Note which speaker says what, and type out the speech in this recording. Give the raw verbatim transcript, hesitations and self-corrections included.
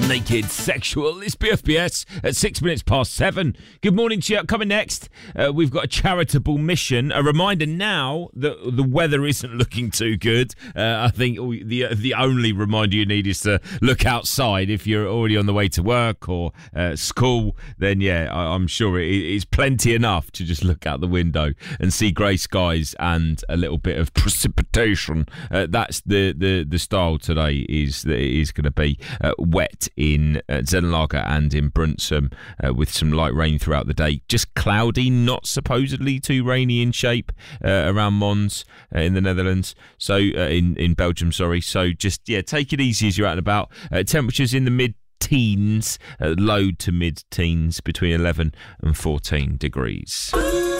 Speaker 1: Naked Sexual. It's B F B S at six minutes past seven. Good morning to you. Coming next, uh, we've got a charitable mission. A reminder now that the weather isn't looking too good. Uh, I think the the only reminder you need is to look outside. If you're already on the way to work or uh, school, then yeah, I, I'm sure it is plenty enough to just look out the window and see grey skies and a little bit of precipitation. Uh, that's the, the, the style today, is that it is going to be uh, wet in uh, Zenlager and in Brunssum, uh, with some light rain throughout the day. Just cloudy, not supposedly too rainy in shape uh, around Mons uh, in the Netherlands. So uh, in in Belgium, sorry. So just yeah, take it easy as you're out and about. Uh, temperatures in the mid teens, uh, low to mid teens, between eleven and fourteen degrees.